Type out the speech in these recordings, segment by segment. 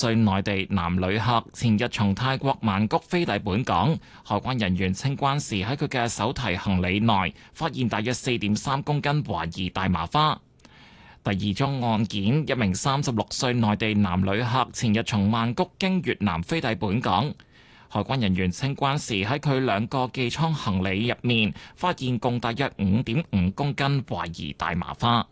歲內地男旅客前日從泰國曼谷飛抵本港，海關人員清關時喺佢嘅手提行李內發現大約4.3公斤懷疑大麻花。第二宗案件，一名36歲內地男旅客前日從曼谷經越南飛抵本港，海關人員清關時喺佢兩個寄艙行李入面發現共大約5.5公斤懷疑大麻花。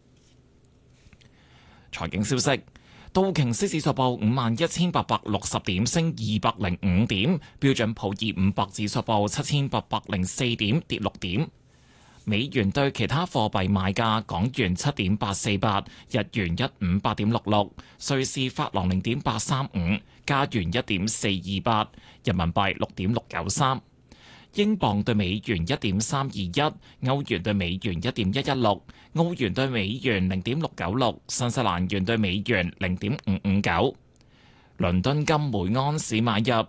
財經消息，道瓊斯指數報51,860點，升205點；標準普爾500指數報7,804點，跌6點。美元對其他貨幣賣價：港元7.848，日元158.66，瑞士法郎0.835，加元1.428，人民幣6.693。英鎊對美元1.321，歐元對美元1.116，澳元對美元0.696，新西蘭元對美元0.559。倫敦金每盎司買入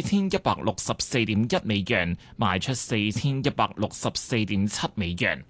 4164.1美元，賣出4164.7美元。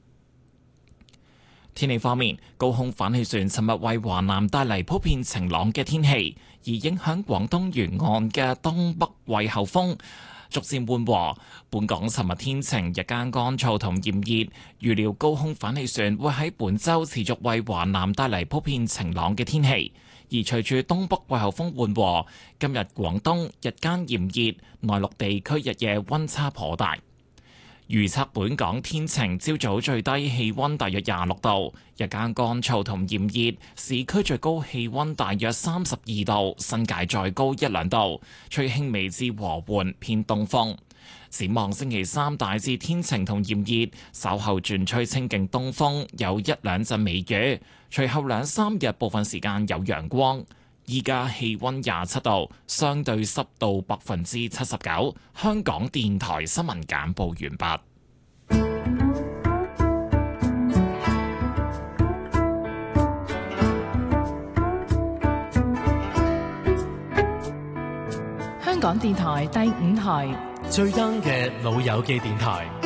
天氣方面，高空反氣旋尋日為華南帶嚟普遍晴朗嘅天氣，而影響廣東沿岸嘅東北季候風逐漸緩和，本港尋日天晴，日間乾燥同炎熱，預料高空反氣旋會喺本週持續為華南帶嚟普遍晴朗嘅天氣。而隨住東北季候風緩和，今日廣東日間炎熱，內陸地區日夜溫差頗大。預測本港天晴，朝早最低氣溫大約26度，日間乾燥同炎熱，市區最高氣溫大約32度，新界再高1-2度，吹輕微至和緩偏東風。展望星期三大致天晴同炎熱，稍後轉吹清勁東風，有1-2陣微雨。隨後2-3日部分時間有陽光。依家氣溫27度，相對濕度79%。香港電台新聞簡報完畢。 香港電台第5台。 最 young 嘅老友記電台。